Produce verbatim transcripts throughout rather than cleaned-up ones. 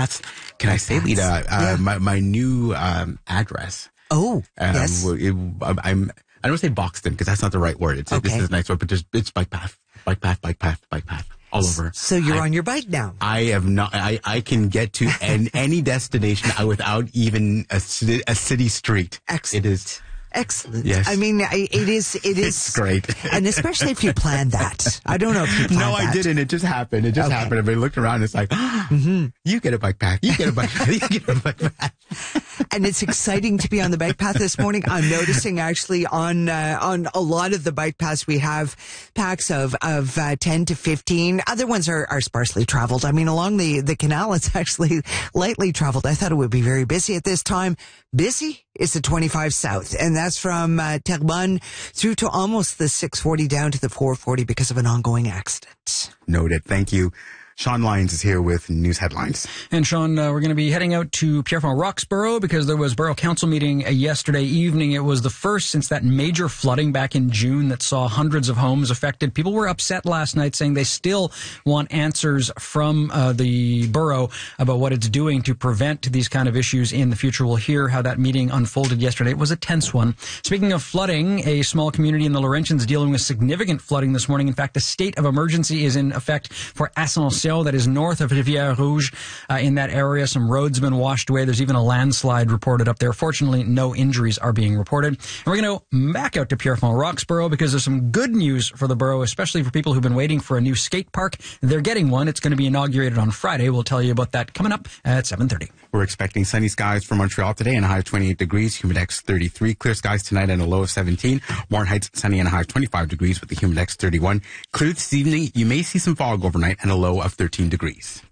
paths. Can bike I say, paths. Lita, uh, yeah. my, my new um, address? Oh, um, yes. It, I'm, I don't say Boxton because that's not the right word. It's, Okay. This is a nice word, but there's, it's bike path, bike path, bike path, bike path. All over. So you're I, on your bike now. I have not. I, I can get to an, any destination without even a, city, a city street. Excellent. It is excellent. Yes. I mean, it is. It is It's great, and especially if you plan that. I don't know if you planned No, I that. didn't. It just happened. It just Okay. happened. Everybody looked around. It's like, mm-hmm. you get a bike path. You get a bike path. You get a bike path. And it's exciting to be on the bike path this morning. I'm noticing actually on uh, on a lot of the bike paths we have packs of of uh, ten to fifteen. Other ones are, are sparsely traveled. I mean, along the the canal, it's actually lightly traveled. I thought it would be very busy at this time. Busy is the twenty-five South, and that's from uh, Terrebonne through to almost the six forty down to the four forty because of an ongoing accident. Noted. Thank you. Sean Lyons is here with news headlines. And Sean, uh, we're going to be heading out to Pierrefonds Roxborough because there was Borough Council meeting uh, yesterday evening. It was the first since that major flooding back in June that saw hundreds of homes affected. People were upset last night saying they still want answers from uh, the borough about what it's doing to prevent these kind of issues in the future. We'll hear how that meeting unfolded yesterday. It was a tense one. Speaking of flooding, a small community in the Laurentians dealing with significant flooding this morning. In fact, a state of emergency is in effect for Ascension, that is north of Rivière Rouge. Uh, in that area, some roads have been washed away. There's even a landslide reported up there. Fortunately, no injuries are being reported. And we're going to go back out to Pierrefonds Roxborough because there's some good news for the borough, especially for people who've been waiting for a new skate park. They're getting one. It's going to be inaugurated on Friday. We'll tell you about that coming up at seven thirty. We're expecting sunny skies for Montreal today and a high of twenty-eight degrees, humidex thirty-three. Clear skies tonight and a low of seventeen. Warren Heights sunny and a high of twenty-five degrees with the humidex thirty-one. Clear this evening. You may see some fog overnight and a low of thirteen degrees.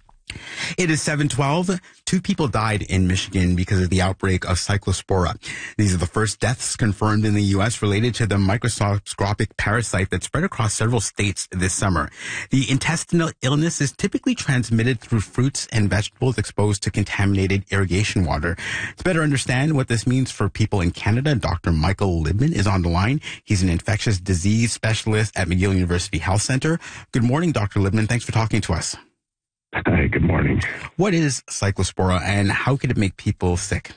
It is seven twelve. Two people died in Michigan because of the outbreak of cyclospora. These are the first deaths confirmed in the U S related to the microscopic parasite that spread across several states this summer. The intestinal illness is typically transmitted through fruits and vegetables exposed to contaminated irrigation water. To better understand what this means for people in Canada, Doctor Michael Libman is on the line. He's an infectious disease specialist at McGill University Health Center. Good morning, Doctor Libman. Thanks for talking to us. Hi, good morning. What is cyclospora and how could it make people sick?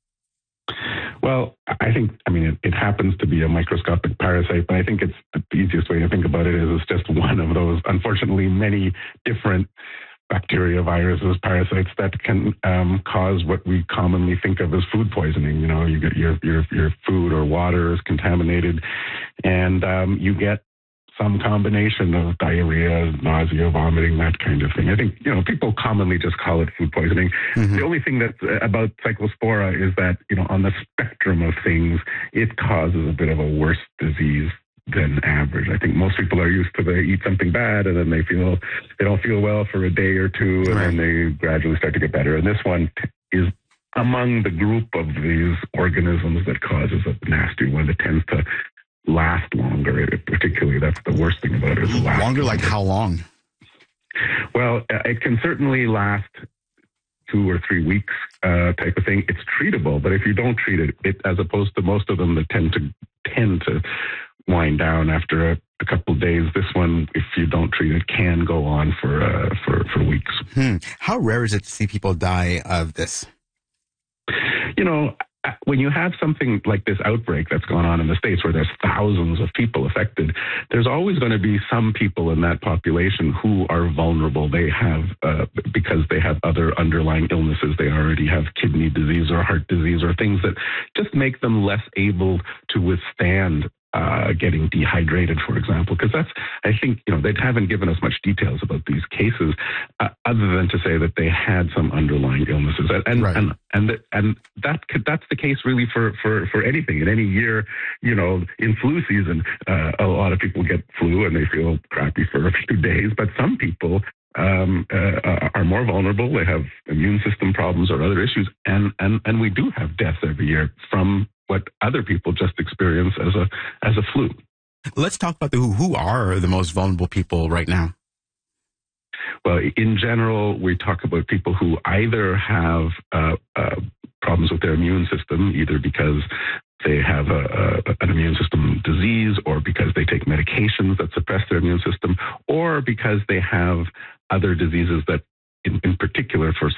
Well, I think, I mean, it, it happens to be a microscopic parasite, but I think it's the easiest way to think about it is it's just one of those, unfortunately, many different bacteria, viruses, parasites that can um, cause what we commonly think of as food poisoning. You know, you get your, your, your food or water is contaminated and um, you get some combination of diarrhea, nausea, vomiting, that kind of thing. I think, you know, people commonly just call it food poisoning. Mm-hmm. The only thing that's uh, about cyclospora is that, you know, on the spectrum of things, it causes a bit of a worse disease than average. I think most people are used to they eat something bad and then they feel, they don't feel well for a day or two and right. then they gradually start to get better. And this one is among the group of these organisms that causes a nasty one that tends to last longer. It, particularly, that's the worst thing about it. Is longer, longer. Like how long? Well, uh, it can certainly last two or three weeks, uh, type of thing. It's treatable, but if you don't treat it, it as opposed to most of them that tend to tend to wind down after a, a couple of days, this one, if you don't treat it, can go on for uh, for for weeks. Hmm. How rare is it to see people die of this? You know, when you have something like this outbreak that's going on in the States where there's thousands of people affected, there's always going to be some people in that population who are vulnerable. They have, uh, because they have other underlying illnesses, they already have kidney disease or heart disease or things that just make them less able to withstand Uh, getting dehydrated, for example, because that's, I think, you know, they haven't given us much details about these cases uh, other than to say that they had some underlying illnesses. And and right. and, and, and that could, that's the case really for, for, for anything. In any year, you know, in flu season, uh, a lot of people get flu and they feel crappy for a few days, but some people um, uh, are more vulnerable. They have immune system problems or other issues. And, and, and we do have deaths every year from what other people just experience as a as a flu. Let's talk about the who. Who are the most vulnerable people right now? Well, in general, we talk about people who either have uh, uh, problems with their immune system, either because they have a, a, an immune system disease or because they take medications that suppress their immune system, or because they have other diseases that In, in particular, for